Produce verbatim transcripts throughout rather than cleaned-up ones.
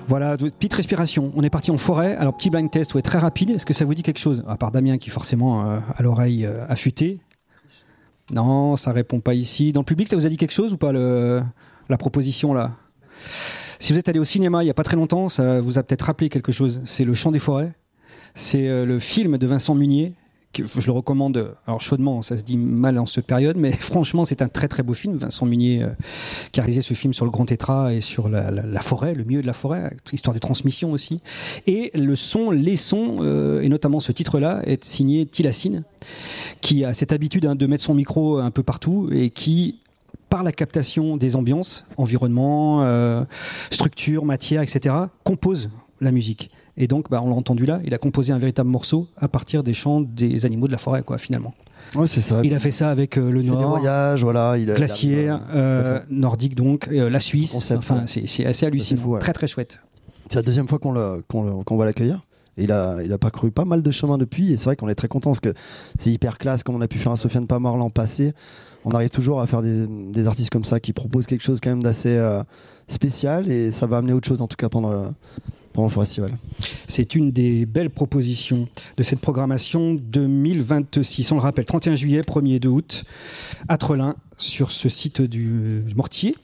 Voilà, petite respiration. On est parti en forêt. Alors, petit blind test, ouais, très rapide. Est-ce que ça vous dit quelque chose ? À part Damien qui forcément euh, a l'oreille euh, affûtée. Non, ça répond pas ici. Dans le public, ça vous a dit quelque chose ou pas, le, la proposition là ? Si vous êtes allé au cinéma il y a pas très longtemps, ça vous a peut-être rappelé quelque chose. C'est Le Chant des forêts. C'est euh, le film de Vincent Munier. Je le recommande, alors chaudement, ça se dit mal en cette période, mais franchement, c'est un très très beau film. Vincent Munier euh, qui a réalisé ce film sur le Grand Tétras et sur la, la, la forêt, le milieu de la forêt, histoire de transmission aussi. Et le son, les sons, euh, et notamment ce titre-là, est signé Tilacine, qui a cette habitude hein, de mettre son micro un peu partout et qui, par la captation des ambiances, environnement, euh, structure, matière, et cetera, compose la musique. Et donc, bah, on l'a entendu là, il a composé un véritable morceau à partir des chants des animaux de la forêt, quoi, finalement. Ouais, c'est ça. Il a fait ça avec euh, le il Nord, des voyages, voilà, il a, glaciaire, il a, euh, nordique donc, euh, la Suisse. Concept, enfin, ouais. c'est, c'est assez hallucinant, c'est fou, ouais. Très très chouette. C'est la deuxième fois qu'on, le, qu'on, le, qu'on va l'accueillir. Et il a, il a parcouru pas mal de chemin depuis, et c'est vrai qu'on est très content parce que c'est hyper classe, comme on a pu faire un Sofiane Pamar l'an passé. On arrive toujours à faire des, des artistes comme ça qui proposent quelque chose quand même d'assez euh, spécial, et ça va amener autre chose en tout cas pendant le, pendant le festival. C'est une des belles propositions de cette programmation deux mille vingt-six. On le rappelle, trente et un juillet, premier et deux août, à Trelin, sur ce site du, du Mortier.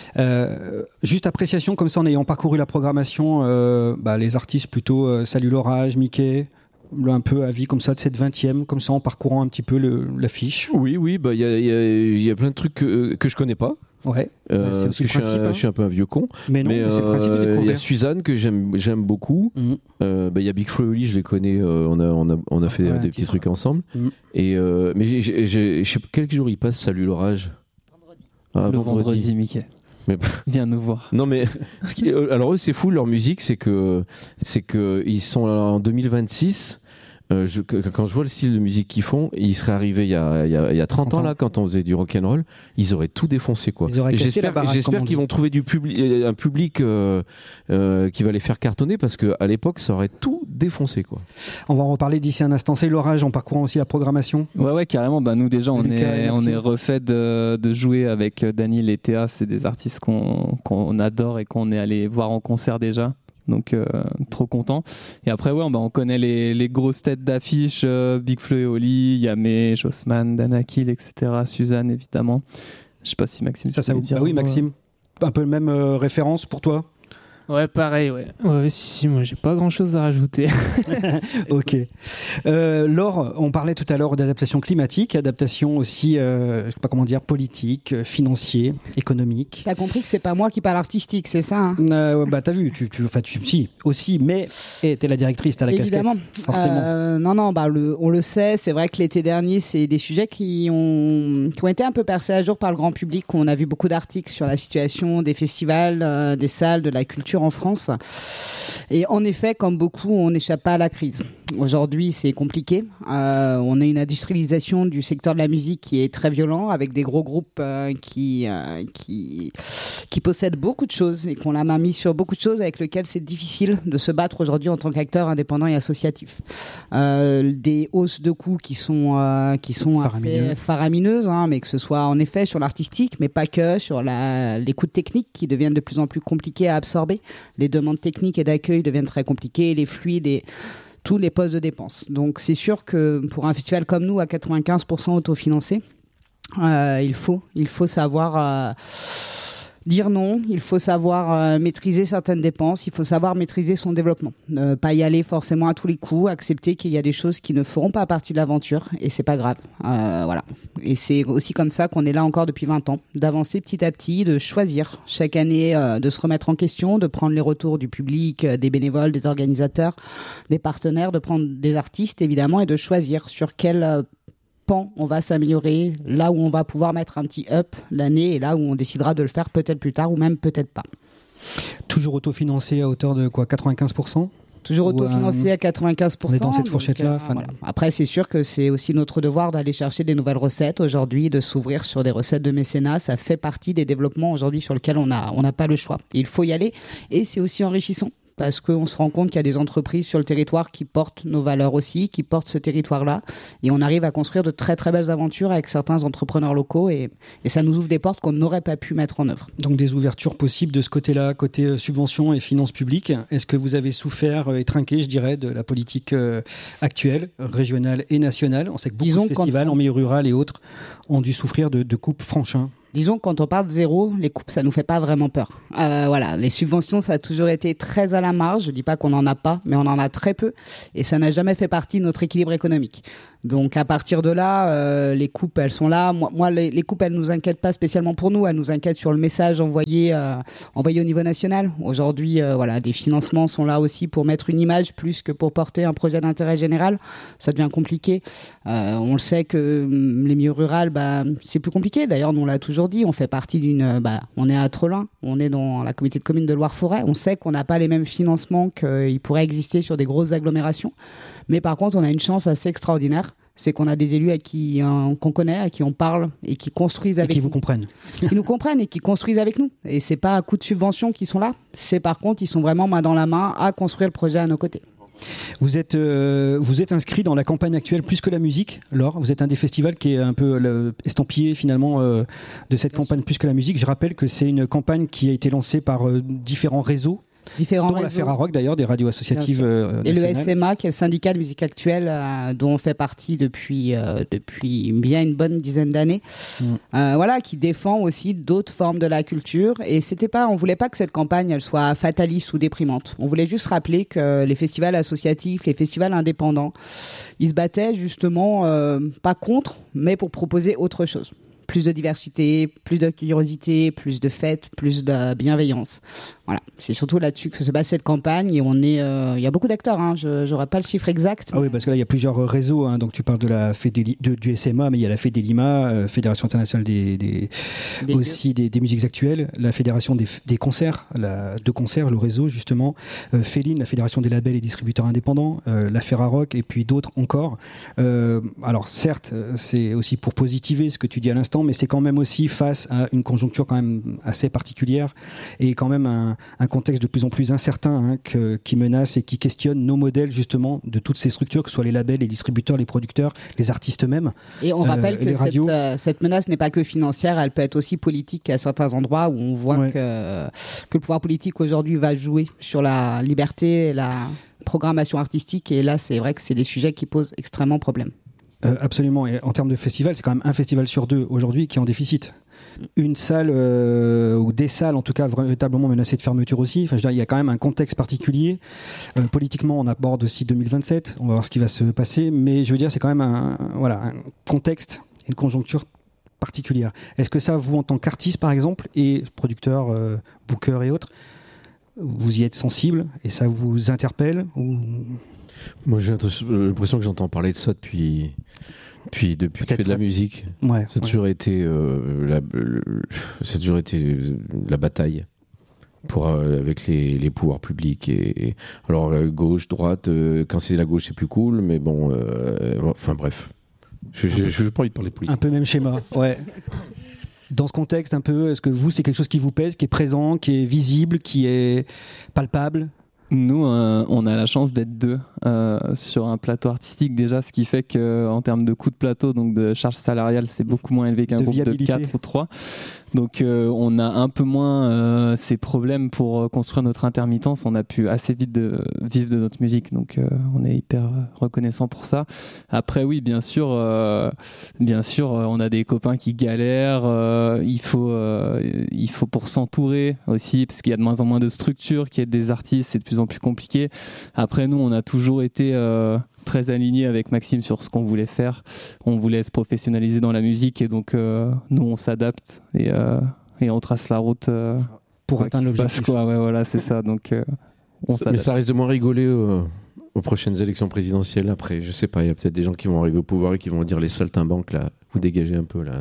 Euh, juste appréciation comme ça en ayant parcouru la programmation, euh, bah, les artistes plutôt euh, Salut l'orage, Mickey, un peu avis comme ça de cette vingtième, comme ça en parcourant un petit peu le, l'affiche. Oui, oui, bah il y a, y, a, y a plein de trucs que, que je connais pas. Ouais, euh, bah, c'est aussi le principe, je, suis un, hein. je suis un peu un vieux con. Mais non, mais, mais c'est le principe de découvrir. Il y a Suzanne que j'aime, j'aime beaucoup. Il mm. euh, bah, y a Big Flo et Oli, je les connais. Euh, on, a, on, a, on a fait ouais, des petits trucs ensemble. Mm. Et, euh, mais j'ai, j'ai, j'ai, je sais pas quel jour il passe, Salut l'orage. Vendredi. Ah, le vendredi, vendredi Mickey. Mais... Viens nous voir. Non mais ce qui, alors eux c'est fou leur musique, c'est que c'est que ils sont en deux mille vingt-six. Euh, je, quand je vois le style de musique qu'ils font, ils seraient arrivés il y a, il y a, il y a trente ans là, quand on faisait du rock'n'roll, ils auraient tout défoncé quoi. J'espère, baraque, j'espère qu'ils vont trouver du public, un public euh, euh, qui va les faire cartonner, parce que à l'époque ça aurait tout défoncé quoi. On va en reparler d'ici un instant. C'est l'orage en parcourant aussi la programmation. Ouais ouais carrément. Bah nous déjà on Lucas, est on est refait de, de jouer avec Daniel et Théa. C'est des artistes qu'on qu'on adore et qu'on est allé voir en concert déjà. Donc euh, trop content. Et après ouais, bah, on connaît les, les grosses têtes d'affiche, euh, Big Flo et Oli, Yamé, Jossman, Danakil, et cetera. Suzanne évidemment. Je sais pas si Maxime. Ça, ça vous dire. Ah oui Maxime. Un peu le même euh, référence pour toi. Ouais, pareil, ouais. Ouais, si, si, moi, j'ai pas grand chose à rajouter. Ok. Euh, Laure, on parlait tout à l'heure d'adaptation climatique, adaptation aussi, euh, je sais pas comment dire, politique, financier, économique. T'as compris que c'est pas moi qui parle artistique, c'est ça hein euh, Bah, t'as vu, tu, tu, enfin, tu, si, aussi, mais hey, t'es la directrice, t'as la Évidemment. casquette. Forcément. Euh, non, non, bah, le, on le sait, c'est vrai que l'été dernier, c'est des sujets qui ont, qui ont été un peu percés à jour par le grand public. On a vu beaucoup d'articles sur la situation des festivals, euh, des salles, de la culture en France. Et en effet, comme beaucoup, on n'échappe pas à la crise. Aujourd'hui, c'est compliqué. Euh, on a une industrialisation du secteur de la musique qui est très violent, avec des gros groupes euh, qui, euh, qui, qui possèdent beaucoup de choses et qu'on la main mise sur beaucoup de choses avec lesquelles c'est difficile de se battre aujourd'hui en tant qu'acteur indépendant et associatif. Euh, des hausses de coûts qui sont, euh, qui sont Faramineux. assez faramineuses, hein, mais que ce soit en effet sur l'artistique, mais pas que, sur la, les coûts techniques qui deviennent de plus en plus compliqués à absorber. Les demandes techniques et d'accueil deviennent très compliquées, les fluides et tous les postes de dépenses. Donc c'est sûr que pour un festival comme nous, à quatre-vingt-quinze pour cent autofinancé, euh, il faut, il faut savoir euh, dire non, il faut savoir euh, maîtriser certaines dépenses, il faut savoir maîtriser son développement. Ne pas y aller forcément à tous les coups, accepter qu'il y a des choses qui ne feront pas partie de l'aventure, et c'est pas grave. Euh, voilà. Et c'est aussi comme ça qu'on est là encore depuis vingt ans, d'avancer petit à petit, de choisir chaque année, euh, de se remettre en question, de prendre les retours du public, euh, des bénévoles, des organisateurs, des partenaires, de prendre des artistes évidemment, et de choisir sur quel euh, pan on va s'améliorer, là où on va pouvoir mettre un petit up l'année, et là où on décidera de le faire peut-être plus tard ou même peut-être pas. Toujours autofinancé à hauteur de quoi, quatre-vingt-quinze pour cent ? Toujours autofinancé euh, à quatre-vingt-quinze pour cent. On est dans cette fourchette-là. Donc, euh, voilà. Après, c'est sûr que c'est aussi notre devoir d'aller chercher des nouvelles recettes aujourd'hui, de s'ouvrir sur des recettes de mécénat. Ça fait partie des développements aujourd'hui sur lesquels on a, on n'a pas le choix. Il faut y aller, et c'est aussi enrichissant. parce qu'on se rend compte qu'il y a des entreprises sur le territoire qui portent nos valeurs aussi, qui portent ce territoire-là, et on arrive à construire de très très belles aventures avec certains entrepreneurs locaux, et, et ça nous ouvre des portes qu'on n'aurait pas pu mettre en œuvre. Donc des ouvertures possibles de ce côté-là, côté subventions et finances publiques. Est-ce que vous avez souffert et trinqué, je dirais, de la politique euh, actuelle, régionale et nationale? On sait que beaucoup Disons de festivals on... en milieu rural et autres ont dû souffrir de, de coupes franches. Hein. Disons que quand on part de zéro, les coupes, ça nous fait pas vraiment peur. Euh, voilà, les subventions, ça a toujours été très à la marge. Je dis pas qu'on en a pas, mais on en a très peu. Et ça n'a jamais fait partie de notre équilibre économique. Donc à partir de là, euh, les coupes, elles sont là. Moi, moi les, les coupes, elles nous inquiètent pas spécialement pour nous. Elles nous inquiètent sur le message envoyé, euh, envoyé au niveau national. Aujourd'hui, euh, voilà, des financements sont là aussi pour mettre une image plus que pour porter un projet d'intérêt général. Ça devient compliqué. Euh, on le sait que hum, les milieux ruraux, bah, c'est plus compliqué. D'ailleurs, nous on l'a toujours dit. On fait partie d'une, bah, on est à Trollin, on est dans la communauté de communes de Loire-Forêt. On sait qu'on n'a pas les mêmes financements qu'il pourrait exister sur des grosses agglomérations. Mais par contre, on a une chance assez extraordinaire, c'est qu'on a des élus à qui, euh, qu'on connaît, à qui on parle et qui construisent avec nous. Et qui vous comprennent. Qui nous comprennent et qui construisent avec nous. Et c'est pas à coup de subvention qu'ils sont là, c'est par contre, ils sont vraiment main dans la main à construire le projet à nos côtés. Vous êtes, euh, vous êtes inscrit dans la campagne actuelle plus que la musique, Laure. Vous êtes un des festivals qui est un peu le, estampillé finalement euh, de cette campagne plus que la musique. Je rappelle que c'est une campagne qui a été lancée par euh, différents réseaux. Différents dont réseaux. la Ferrarock d'ailleurs, des radios associatives euh, et nationales. le S M A qui est le syndicat de musique actuelle euh, dont on fait partie depuis, euh, depuis bien une bonne dizaine d'années, mmh. euh, voilà, qui défend aussi d'autres formes de la culture. Et c'était pas, on voulait pas que cette campagne elle soit fataliste ou déprimante. On voulait juste rappeler que les festivals associatifs, les festivals indépendants, ils se battaient justement euh, pas contre, mais pour proposer autre chose. Plus de diversité, plus de curiosité, plus de fêtes, plus de bienveillance. Voilà, c'est surtout là-dessus que se base cette campagne et on est, il euh, y a beaucoup d'acteurs. Hein. Je n'aurai pas le chiffre exact. Ah oui, parce que là il y a plusieurs réseaux. Hein. Donc tu parles de la Fédéli- de, du S M A, mais il y a la Fédélima, euh, Fédération internationale des, des, des aussi des, des musiques actuelles, la Fédération des, des concerts, la, de concerts, le réseau justement, euh, Féline, la Fédération des labels et distributeurs indépendants, euh, la Ferrarock et puis d'autres encore. Euh, alors certes, c'est aussi pour positiver ce que tu dis à l'instant, mais c'est quand même aussi face à une conjoncture quand même assez particulière et quand même un, un contexte de plus en plus incertain hein, que, qui menace et qui questionne nos modèles justement de toutes ces structures, que ce soit les labels, les distributeurs, les producteurs, les artistes eux-mêmes. Et on rappelle euh, que cette, euh, cette menace n'est pas que financière, elle peut être aussi politique à certains endroits où on voit ouais. que, que le pouvoir politique aujourd'hui va jouer sur la liberté et la programmation artistique et là c'est vrai que c'est des sujets qui posent extrêmement problème. Euh, absolument, et en termes de festival, c'est quand même un festival sur deux aujourd'hui qui est en déficit. Une salle, euh, ou des salles en tout cas, véritablement menacées de fermeture aussi. Enfin, je veux dire, il y a quand même un contexte particulier. Euh, politiquement, on aborde aussi deux mille vingt-sept, on va voir ce qui va se passer, mais je veux dire, c'est quand même un, voilà, un contexte, une conjoncture particulière. Est-ce que ça, vous en tant qu'artiste par exemple, et producteur, euh, booker et autres, vous y êtes sensible et ça vous interpelle ou... Moi, j'ai l'impression que j'entends parler de ça depuis, depuis, depuis que je fais de la musique. Ouais, ça a toujours ouais. été, euh, la, le, ça a toujours été la bataille pour, euh, avec les, les pouvoirs publics. Et, et alors, euh, gauche, droite, euh, quand c'est la gauche, c'est plus cool, mais bon, euh, enfin bref. Je n'ai pas envie de parler de politique. Un peu même schéma, ouais. Dans ce contexte, un peu, est-ce que vous, c'est quelque chose qui vous pèse, qui est présent, qui est visible, qui est palpable ? Nous, euh, on a la chance d'être deux euh, sur un plateau artistique déjà, ce qui fait qu'en termes de coût de plateau, donc de charge salariale, c'est beaucoup moins élevé qu'un de groupe viabilité. de quatre ou trois. Donc euh, on a un peu moins euh, ces problèmes pour euh, construire notre intermittence. On a pu assez vite de, vivre de notre musique, donc euh, on est hyper reconnaissant pour ça. Après oui, bien sûr, euh, bien sûr, on a des copains qui galèrent. Euh, il faut, euh, il faut pour s'entourer aussi, parce qu'il y a de moins en moins de structures qui aident des artistes, c'est de plus en plus compliqué. Après nous, on a toujours été euh, très alignés avec Maxime sur ce qu'on voulait faire. On voulait se professionnaliser dans la musique et donc euh, nous on s'adapte et, euh, et on trace la route euh, pour atteindre l'objectif. Quoi, ouais, voilà, c'est ça. Donc euh, on ça, mais ça risque de moins rigoler euh, aux prochaines élections présidentielles. Après, je sais pas, il y a peut-être des gens qui vont arriver au pouvoir et qui vont dire les saltimbanques là, vous dégagez un peu là.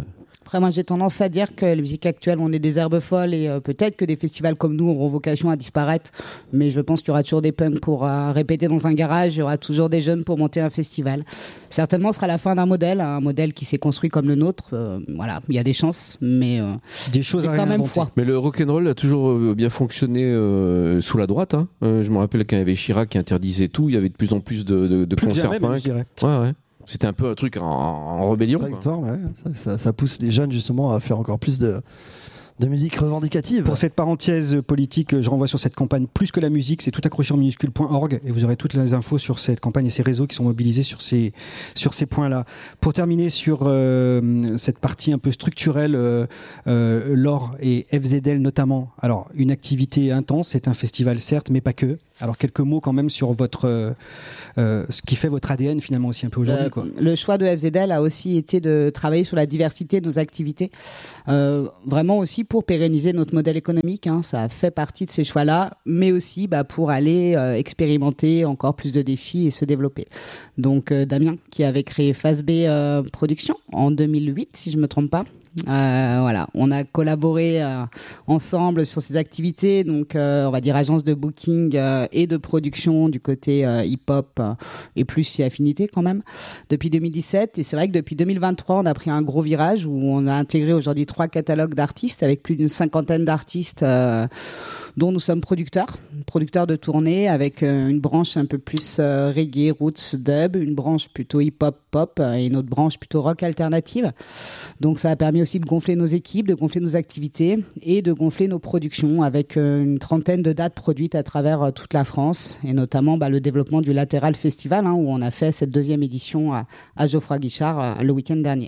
Après, moi, j'ai tendance à dire que les musiques actuelles, on est des herbes folles et euh, peut-être que des festivals comme nous auront vocation à disparaître. Mais je pense qu'il y aura toujours des punks pour euh, répéter dans un garage. Il y aura toujours des jeunes pour monter un festival. Certainement, ce sera la fin d'un modèle, un modèle qui s'est construit comme le nôtre. Euh, voilà, il y a des chances, mais euh, des choses à quand même réinventer. foi. Mais le rock'n'roll a toujours bien fonctionné euh, sous la droite. Hein. Euh, je me rappelle quand il y avait Chirac qui interdisait tout, il y avait de plus en plus de, de, de Plus concerts jamais, même, je punk. dirais. Ouais, ouais. C'était un peu un truc en, en rébellion. Trajectoire, ouais. ça, ça, ça pousse les jeunes justement à faire encore plus de, de musique revendicative. Pour cette parenthèse politique, je renvoie sur cette campagne Plus que la musique, c'est tout accroché en minuscule point org et vous aurez toutes les infos sur cette campagne et ces réseaux qui sont mobilisés sur ces, sur ces points-là. Pour terminer sur euh, cette partie un peu structurelle, euh, euh, Laure et F Z L notamment, alors une activité intense, c'est un festival certes, mais pas que. Alors quelques mots quand même sur votre, euh, euh, ce qui fait votre A D N finalement aussi un peu aujourd'hui. Euh, quoi. Le choix de F Z L a aussi été de travailler sur la diversité de nos activités, euh, vraiment aussi pour pérenniser notre modèle économique. Hein, ça fait partie de ces choix-là, mais aussi bah, pour aller euh, expérimenter encore plus de défis et se développer. Donc euh, Damien qui avait créé Phase B euh, Productions en deux mille huit, si je me trompe pas. Euh, voilà, on a collaboré euh, ensemble sur ces activités, donc euh, on va dire agence de booking euh, et de production du côté euh, hip-hop euh, et plus si affinité quand même depuis deux mille dix-sept. Et c'est vrai que depuis deux mille vingt-trois, on a pris un gros virage où on a intégré aujourd'hui trois catalogues d'artistes avec plus d'une cinquantaine d'artistes euh, dont nous sommes producteurs, producteurs de tournée avec euh, une branche un peu plus euh, reggae, roots, dub, une branche plutôt hip-hop, pop et une autre branche plutôt rock alternative. Donc ça a permis aussi de gonfler nos équipes, de gonfler nos activités et de gonfler nos productions avec euh, une trentaine de dates produites à travers euh, toute la France et notamment bah, le développement du Latéral Festival hein, où on a fait cette deuxième édition à, à Geoffroy Guichard euh, le week-end dernier.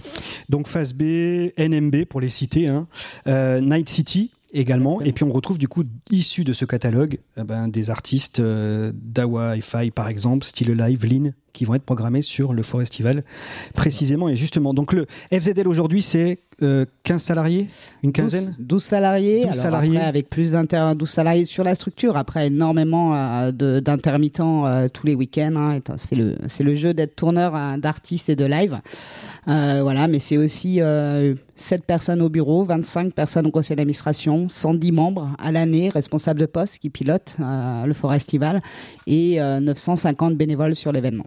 Donc Phase B, N M B pour les citer, hein. euh, Night City également. Exactement. Et puis on retrouve du coup issus de ce catalogue euh, ben, des artistes euh, Dawa Hi-Fi par exemple, Still Alive, Lynn, qui vont être programmés sur le Forestival précisément et justement. Donc le F Z L aujourd'hui c'est euh, quinze salariés, une quinzaine, douze, douze salariés, douze alors salariés. Après, avec plus d'inter douze salariés sur la structure, après énormément euh, de, d'intermittents euh, tous les week-ends, hein. c'est, le, c'est le jeu d'être tourneur hein, d'artistes et de live. Euh, voilà, mais c'est aussi euh, sept personnes au bureau, vingt-cinq personnes au conseil d'administration, cent dix membres à l'année, responsables de poste qui pilotent euh, le Forestival et euh, neuf cent cinquante bénévoles sur l'événement.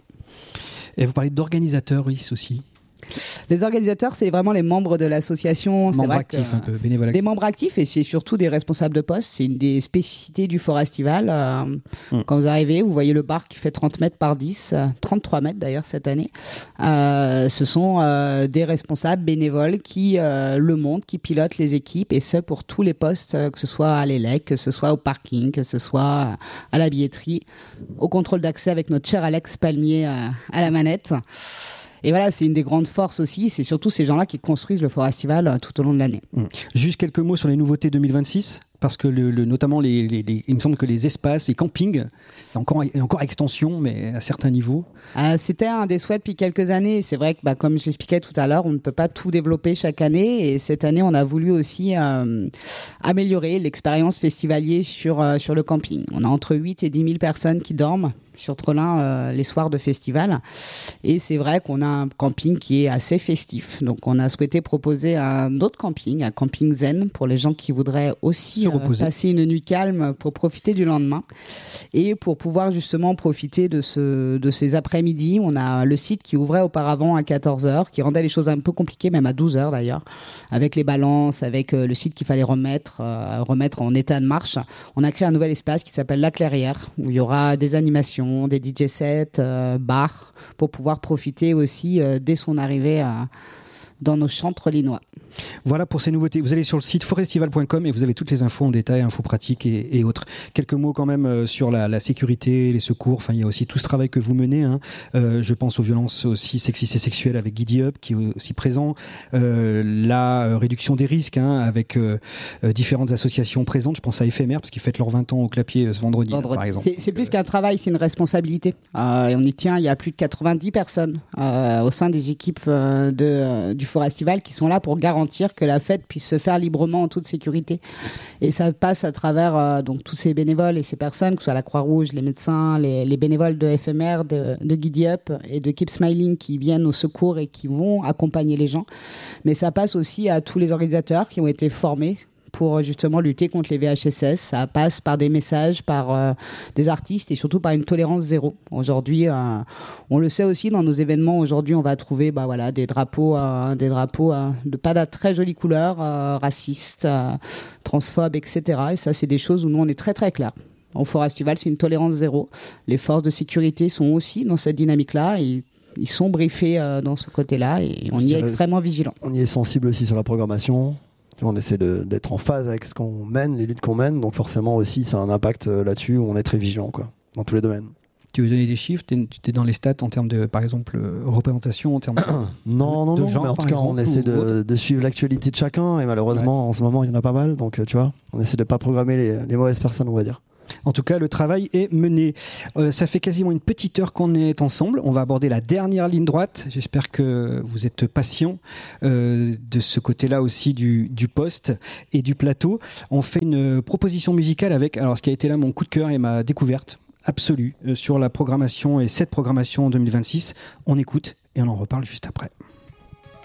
Et vous parlez d'organisateurs aussi. Les organisateurs, c'est vraiment les membres de l'association. Membres c'est vrai actifs, que, un peu, bénévoles actifs. Des membres actifs et c'est surtout des responsables de poste. C'est une des spécificités du Forestival. Euh, hum. Quand vous arrivez, vous voyez le bar qui fait trente mètres par dix, euh, trente-trois mètres d'ailleurs cette année. Euh, ce sont euh, des responsables bénévoles qui euh, le montent, qui pilotent les équipes et ce pour tous les postes, euh, que ce soit à l'E L E C, que ce soit au parking, que ce soit à la billetterie, au contrôle d'accès avec notre cher Alex Palmier euh, à la manette. Et voilà, c'est une des grandes forces aussi. C'est surtout ces gens-là qui construisent le Forestival tout au long de l'année. Mmh. Juste quelques mots sur les nouveautés deux mille vingt-six, parce que le, le, notamment, les, les, les, il me semble que les espaces, les campings, il y a encore, il y a encore extension, mais à certains niveaux. Euh, c'était un des souhaits depuis quelques années. C'est vrai que, bah, comme je l'expliquais tout à l'heure, on ne peut pas tout développer chaque année. Et cette année, on a voulu aussi euh, améliorer l'expérience festivalier sur, euh, sur le camping. On a entre huit et dix mille personnes qui dorment sur Trelin euh, les soirs de festival et c'est vrai qu'on a un camping qui est assez festif, donc on a souhaité proposer un autre camping, un camping zen pour les gens qui voudraient aussi euh, passer une nuit calme pour profiter du lendemain et pour pouvoir justement profiter de, ce, de ces après-midi. On a le site qui ouvrait auparavant à quatorze heures, qui rendait les choses un peu compliquées, même à douze heures d'ailleurs, avec les balances, avec euh, le site qu'il fallait remettre, euh, remettre en état de marche. On a créé un nouvel espace qui s'appelle La Clairière, où il y aura des animations, des D J sets, euh, bars, pour pouvoir profiter aussi euh, dès son arrivée à, dans nos chantres linois. Voilà pour ces nouveautés. Vous allez sur le site forestival point com et vous avez toutes les infos en détail, infos pratiques et, et autres. Quelques mots quand même sur la, la sécurité, les secours. Enfin, il y a aussi tout ce travail que vous menez. Hein. Euh, je pense aux violences aussi sexistes et sexuelles avec Giddy Up qui est aussi présent. Euh, la réduction des risques hein, avec euh, différentes associations présentes. Je pense à Éphémère parce qu'ils fêtent leurs vingt ans au Clapier ce vendredi, vendredi. Là, par exemple. C'est, c'est plus qu'un travail, c'est une responsabilité. Euh, et on y tient. Il y a plus de quatre-vingt-dix personnes euh, au sein des équipes euh, de, euh, du Forestival qui sont là pour garantir garantir que la fête puisse se faire librement en toute sécurité. Et ça passe à travers euh, donc tous ces bénévoles et ces personnes, que ce soit la Croix-Rouge, les médecins, les, les bénévoles de F M R, de, de Giddy Up et de Keep Smiling qui viennent au secours et qui vont accompagner les gens. Mais ça passe aussi à tous les organisateurs qui ont été formés pour justement lutter contre les V H S S. Ça passe par des messages, par euh, des artistes et surtout par une tolérance zéro. Aujourd'hui, euh, on le sait aussi dans nos événements, aujourd'hui on va trouver bah, voilà, des drapeaux, euh, des drapeaux euh, de pas de très jolies couleurs, euh, racistes, euh, transphobes, et cetera. Et ça, c'est des choses où nous on est très très clairs. Au Forestival, c'est une tolérance zéro. Les forces de sécurité sont aussi dans cette dynamique-là et ils sont briefés euh, dans ce côté-là et on y est extrêmement vigilant. On y est sensible aussi sur la programmation. On essaie de, d'être en phase avec ce qu'on mène, les luttes qu'on mène, donc forcément aussi ça a un impact là-dessus où on est très vigilant quoi, dans tous les domaines. Tu veux donner des chiffres? Tu es dans les stats en termes de, par exemple, euh, représentation, en termes de, non, non, de non, genre, mais en tout cas, exemple, on essaie de, de suivre l'actualité de chacun et malheureusement, ouais. en ce moment, il y en a pas mal, donc tu vois, on essaie de pas programmer les, les mauvaises personnes, on va dire. En tout cas, le travail est mené. Euh, ça fait quasiment une petite heure qu'on est ensemble. On va aborder la dernière ligne droite. J'espère que vous êtes patients euh, de ce côté-là aussi du, du poste et du plateau. On fait une proposition musicale avec, alors ce qui a été là mon coup de cœur et ma découverte absolue euh, sur la programmation et cette programmation en deux mille vingt-six. On écoute et on en reparle juste après.